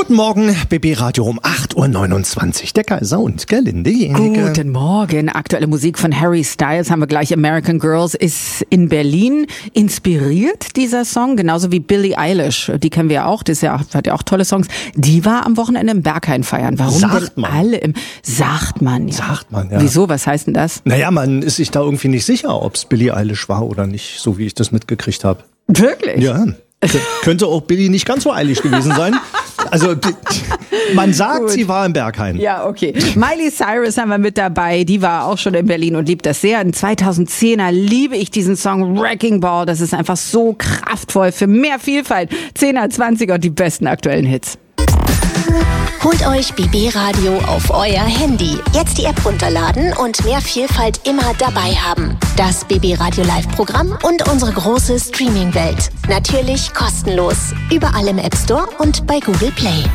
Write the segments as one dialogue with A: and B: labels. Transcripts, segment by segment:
A: Guten Morgen, BB Radio um 8.29 Uhr. Der Kaiser und Gerlinde Jenike.
B: Guten Morgen. Aktuelle Musik von Harry Styles haben wir gleich. American Girls ist in Berlin inspiriert, dieser Song. Genauso wie Billie Eilish. Die kennen wir ja auch. Das hat ja auch tolle Songs. Die war am Wochenende im Berghain feiern. Warum
A: Sagt
B: denn
A: man.
B: alle im... Sagt man, ja.
A: Sagt man, ja.
B: Wieso? Was heißt denn das?
A: Naja, man ist sich da irgendwie nicht sicher, ob es Billie Eilish war oder nicht, so wie ich das mitgekriegt habe.
B: Wirklich?
A: Ja. Könnte auch Billie nicht ganz so eilig gewesen sein. Also man sagt,
B: Gut.
A: Sie war im Berghain.
B: Ja, okay. Miley Cyrus haben wir mit dabei. Die war auch schon in Berlin und liebt das sehr. In 2010er liebe ich diesen Song Wrecking Ball. Das ist einfach so kraftvoll für mehr Vielfalt. 10er, 20er und die besten aktuellen Hits.
C: Holt euch BB Radio auf euer Handy. Jetzt die App runterladen und mehr Vielfalt immer dabei haben. Das BB Radio Live-Programm und unsere große Streaming-Welt. Natürlich kostenlos. Überall im App Store und bei Google Play.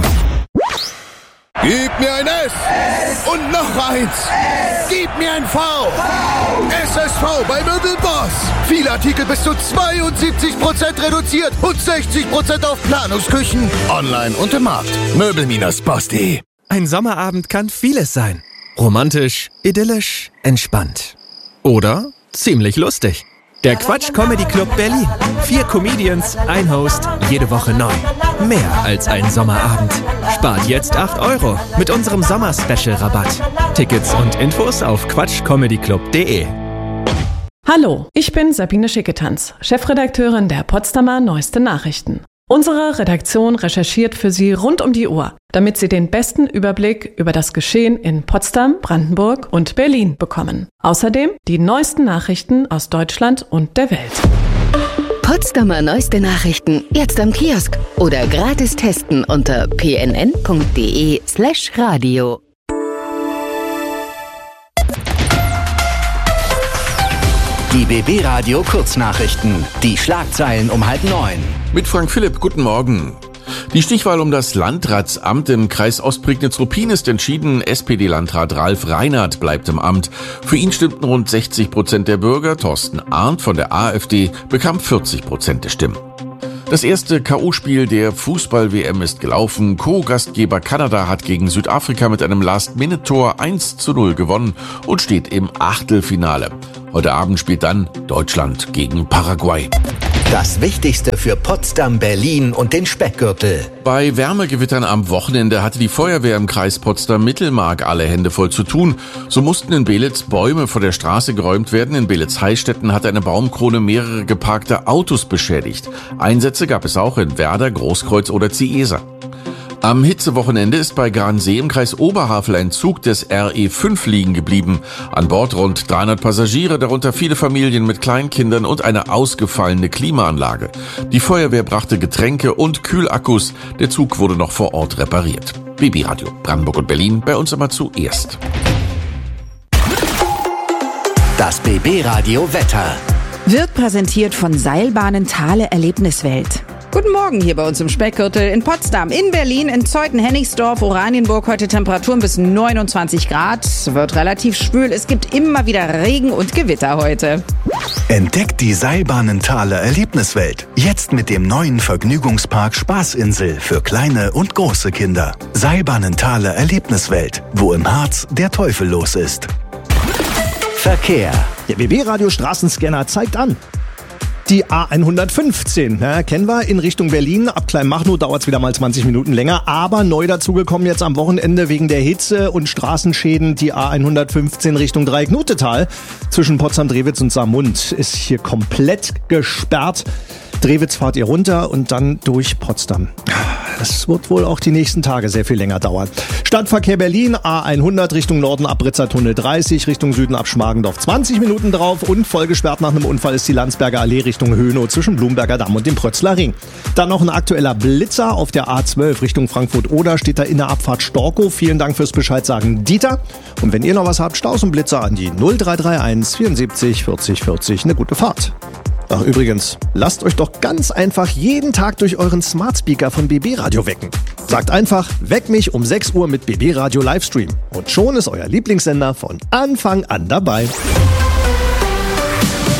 D: Gib mir ein S und noch eins. Gib mir ein V. SSV bei Möbelboss. Viele Artikel bis zu 72% reduziert und 60% auf Planungsküchen. Online und im Markt. Möbel-boss.de.
E: Ein Sommerabend kann vieles sein. Romantisch, idyllisch, entspannt. Oder ziemlich lustig. Der Quatsch Comedy Club Berlin. 4 Comedians, ein Host, jede Woche neu. Mehr als ein Sommerabend. Spart jetzt 8 € mit unserem Sommer-Special-Rabatt. Tickets und Infos auf quatschcomedyclub.de.
F: Hallo, ich bin Sabine Schicketanz, Chefredakteurin der Potsdamer Neueste Nachrichten. Unsere Redaktion recherchiert für Sie rund um die Uhr, damit Sie den besten Überblick über das Geschehen in Potsdam, Brandenburg und Berlin bekommen. Außerdem die neuesten Nachrichten aus Deutschland und der Welt.
G: Potsdamer Neueste Nachrichten jetzt am Kiosk oder gratis testen unter pnn.de/radio.
H: Die BB Radio Kurznachrichten. Die Schlagzeilen um 8:30.
I: Mit Frank Philipp, guten Morgen. Die Stichwahl um das Landratsamt im Kreis Ostprignitz-Ruppin ist entschieden. SPD-Landrat Ralf Reinhardt bleibt im Amt. Für ihn stimmten rund 60% der Bürger. Thorsten Arndt von der AfD bekam 40% der Stimmen. Das erste K.O.-Spiel der Fußball-WM ist gelaufen. Co-Gastgeber Kanada hat gegen Südafrika mit einem Last-Minute-Tor 1:0 gewonnen und steht im Achtelfinale. Heute Abend spielt dann Deutschland gegen Paraguay.
H: Das Wichtigste für Potsdam, Berlin und den Speckgürtel.
I: Bei Wärmegewittern am Wochenende hatte die Feuerwehr im Kreis Potsdam-Mittelmark alle Hände voll zu tun. So mussten in Belitz Bäume vor der Straße geräumt werden. In Belitz-Heißstetten hat eine Baumkrone mehrere geparkte Autos beschädigt. Einsätze gab es auch in Werder, Großkreuz oder Ziesa. Am Hitzewochenende ist bei Gransee im Kreis Oberhavel ein Zug des RE5 liegen geblieben. An Bord rund 300 Passagiere, darunter viele Familien mit Kleinkindern und eine ausgefallene Klimaanlage. Die Feuerwehr brachte Getränke und Kühlakkus. Der Zug wurde noch vor Ort repariert. BB Radio Brandenburg und Berlin, bei uns immer zuerst.
H: Das BB Radio Wetter.
B: Wird präsentiert von Seilbahnen Thale Erlebniswelt. Guten Morgen hier bei uns im Speckgürtel in Potsdam, in Berlin, in Zeuthen, Hennigsdorf, Oranienburg. Heute Temperaturen bis 29 Grad. Wird relativ schwül. Es gibt immer wieder Regen und Gewitter heute.
J: Entdeckt die Seilbahnen-Thaler Erlebniswelt. Jetzt mit dem neuen Vergnügungspark Spaßinsel für kleine und große Kinder. Seilbahnen-Thaler Erlebniswelt, wo im Harz der Teufel los ist.
H: Verkehr.
A: Der BB-Radio Straßenscanner zeigt an. Die A115, kennen wir, in Richtung Berlin. Ab Kleinmachnow dauert es wieder mal 20 Minuten länger. Aber neu dazugekommen jetzt am Wochenende wegen der Hitze und Straßenschäden die A115 Richtung Dreiecknotetal. Zwischen Potsdam-Drewitz und Saarmund ist hier komplett gesperrt. Drewitz fahrt ihr runter und dann durch Potsdam. Das wird wohl auch die nächsten Tage sehr viel länger dauern. Stadtverkehr Berlin, A100 Richtung Norden ab Britzer-Tunnel 30, Richtung Süden ab Schmargendorf 20 Minuten drauf und voll gesperrt nach einem Unfall ist die Landsberger Allee Richtung Hönow zwischen Blumberger Damm und dem Prötzler Ring. Dann noch ein aktueller Blitzer auf der A12 Richtung Frankfurt-Oder, steht da in der Abfahrt Storkow. Vielen Dank fürs Bescheid sagen, Dieter. Und wenn ihr noch was habt, Staus und Blitzer an die 0331 74 40 40. Eine gute Fahrt. Ach übrigens, lasst euch doch ganz einfach jeden Tag durch euren Smart Speaker von BB Radio wecken. Sagt einfach, weck mich um 6 Uhr mit BB Radio Livestream. Und schon ist euer Lieblingssender von Anfang an dabei.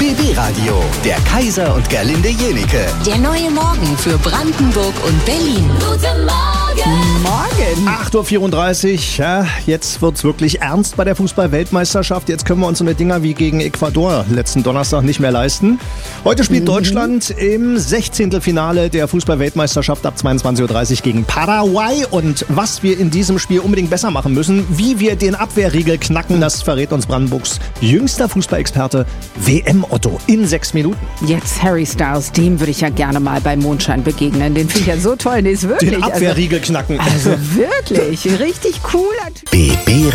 H: BB Radio, der Kaiser und Gerlinde Jenike.
C: Der neue Morgen für Brandenburg und Berlin. Guten
B: Morgen.
A: 8:34 Uhr, ja, jetzt wird's wirklich ernst bei der Fußball-Weltmeisterschaft. Jetzt können wir uns so eine Dinger wie gegen Ecuador letzten Donnerstag nicht mehr leisten. Heute spielt Deutschland im 16. Finale der Fußball-Weltmeisterschaft ab 22:30 Uhr gegen Paraguay. Und was wir in diesem Spiel unbedingt besser machen müssen, wie wir den Abwehrriegel knacken, das verrät uns Brandenburgs jüngster Fußballexperte WM Otto in 6 Minuten.
B: Jetzt Harry Styles, dem würde ich ja gerne mal bei Mondschein begegnen. Den finde ich ja so toll. Nee, ist wirklich.
A: Den Abwehrriegel knacken.
B: Also wirklich, richtig cooler Typ.
H: BB